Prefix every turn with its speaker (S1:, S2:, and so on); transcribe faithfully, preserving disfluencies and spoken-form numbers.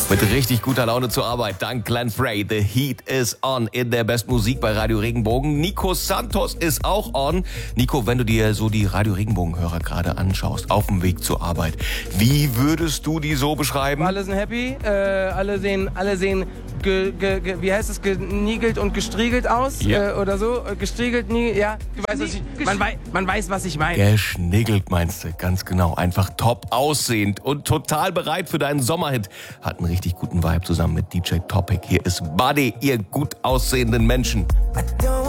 S1: Mit richtig guter Laune zur Arbeit. Dank Glenn Frey. The Heat is on in der besten Musik bei Radio Regenbogen. Nico Santos ist auch on. Nico, wenn du dir so die Radio Regenbogen-Hörer gerade anschaust, auf dem Weg zur Arbeit, wie würdest du die so beschreiben?
S2: Alle sind happy, äh, alle sehen, alle sehen, ge, ge, ge, wie heißt es, geniegelt und gestriegelt aus,
S1: ja.
S2: äh, oder so, gestriegelt, nie, ja, du weißt, was ich, man, wei, man weiß, was ich meine.
S1: Geschniggelt meinst du, ganz genau, einfach top aussehend und total bereit für deinen Sommerhit. Hat einen richtig guten Vibe zusammen mit D J Topic. Hier ist Buddy, ihr gut aussehenden Menschen.